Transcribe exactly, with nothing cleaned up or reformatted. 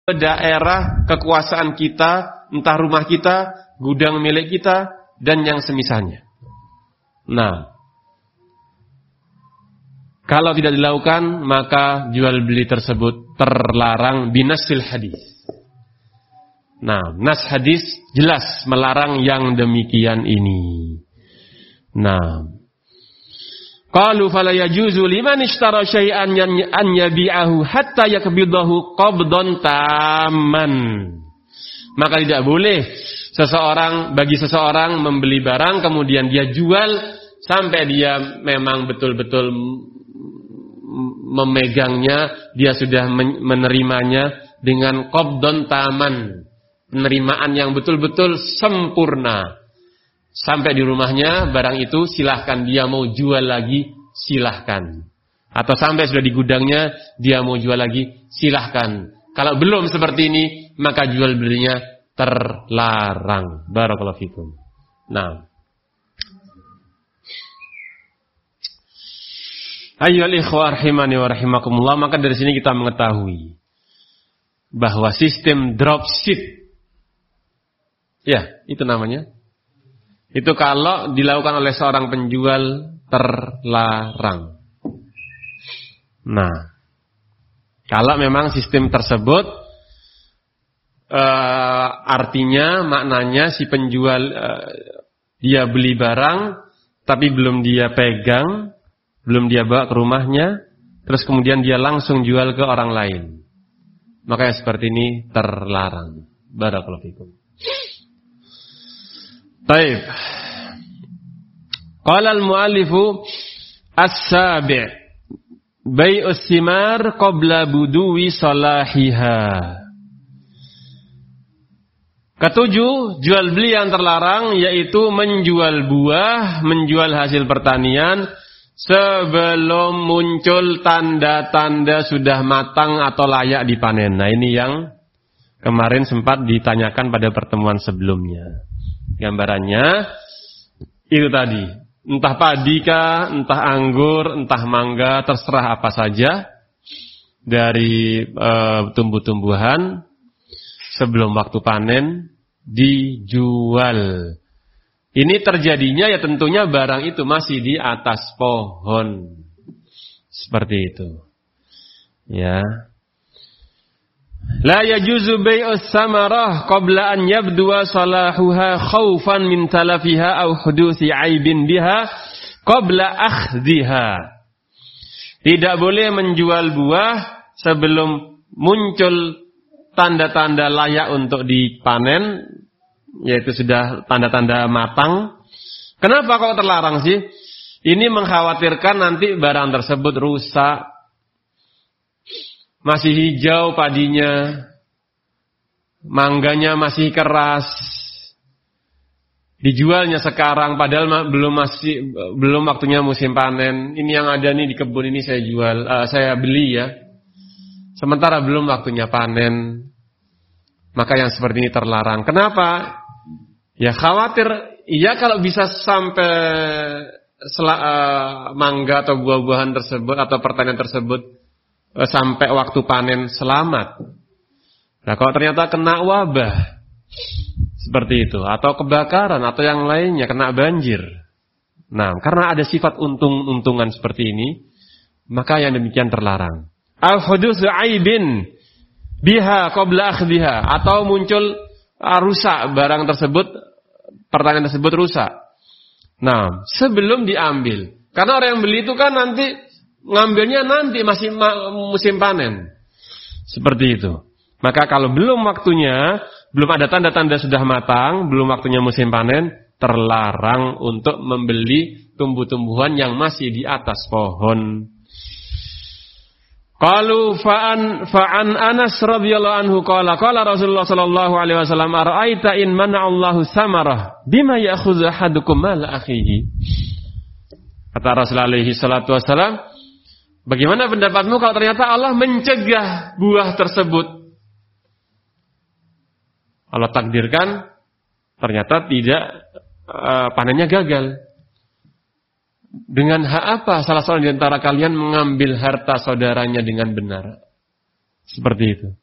daerah kekuasaan kita, entah rumah kita, gudang milik kita, dan yang semisalnya. Nah, kalau tidak dilakukan, maka jual beli tersebut terlarang binasil hadis. Nah, nas hadis jelas melarang yang demikian ini. Nah, qalu fala yajuzu liman ishtara syai'an an yabi'ahu hatta yakbidahu qabdan tamman. Maka tidak boleh seseorang bagi seseorang membeli barang kemudian dia jual sampai dia memang betul-betul memegangnya, dia sudah menerimanya dengan qabdan taman, penerimaan yang betul-betul sempurna. Sampai di rumahnya barang itu silahkan, dia mau jual lagi silahkan. Atau sampai sudah di gudangnya dia mau jual lagi silahkan. Kalau belum seperti ini maka jual belinya terlarang. Barakallahu fikum. Nah, ayyuhal ikhwah rahimani wa rahimakumullah, maka dari sini kita mengetahui bahwa sistem dropship, ya itu namanya, itu kalau dilakukan oleh seorang penjual terlarang. Nah, kalau memang sistem tersebut uh, artinya maknanya si penjual uh, dia beli barang tapi belum dia pegang, belum dia bawa ke rumahnya, terus kemudian dia langsung jual ke orang lain, maka yang seperti ini terlarang. Barakallahu fikum. Baik. Qala al-muallifu as-sabi' bai'us simar qabla buduwi salahiha. Ketujuh, jual beli yang terlarang yaitu menjual buah, menjual hasil pertanian sebelum muncul tanda-tanda sudah matang atau layak dipanen. Nah, ini yang kemarin sempat ditanyakan pada pertemuan sebelumnya. Gambarannya itu tadi, entah padi kah, entah anggur, entah mangga, terserah apa saja dari e, tumbuh-tumbuhan sebelum waktu panen dijual. Ini terjadinya ya tentunya barang itu masih di atas pohon. Seperti itu. Ya. La yajuzu bai'us samarah qabla an yabduwa salahuha khaufan min talafiha aw hudusi aibin biha qabla akhdhiha. Tidak boleh menjual buah sebelum muncul tanda-tanda layak untuk dipanen, yaitu sudah tanda-tanda matang. Kenapa kok terlarang sih? Ini mengkhawatirkan nanti barang tersebut rusak. Masih hijau padinya, mangganya masih keras, dijualnya sekarang padahal belum masih belum waktunya musim panen. Ini yang ada nih di kebun ini saya jual, uh, saya beli ya. Sementara belum waktunya panen, maka yang seperti ini terlarang. Kenapa? Ya khawatir, iya kalau bisa sampai sel- uh, mangga atau buah-buahan tersebut atau pertanian tersebut sampai waktu panen selamat. Nah, kalau ternyata kena wabah seperti itu, atau kebakaran, atau yang lainnya, kena banjir. Nah, karena ada sifat untung-untungan seperti ini, maka yang demikian terlarang. Al-hudusu aibin biha qabla akhdhiha, atau muncul rusak barang tersebut, pertanian tersebut rusak. Nah, sebelum diambil. Karena orang yang beli itu kan nanti ngambilnya nanti masih musim panen. Seperti itu. Maka kalau belum waktunya, belum ada tanda-tanda sudah matang, belum waktunya musim panen, terlarang untuk membeli tumbuh-tumbuhan yang masih di atas pohon. Qalu fa'an fa'an Anas radhiyallahu anhu qala qala Rasulullah sallallahu alaihi wasallam ara'aita in mana'allahu samarah bima ya'khudhu ahadukum mal akhihi. Kata Rasulullah alaihi salatu wasallam, bagaimana pendapatmu kalau ternyata Allah mencegah buah tersebut? Allah takdirkan ternyata tidak uh, panennya gagal. Dengan hak apa salah seorang di antara kalian mengambil harta saudaranya dengan benar? Seperti itu.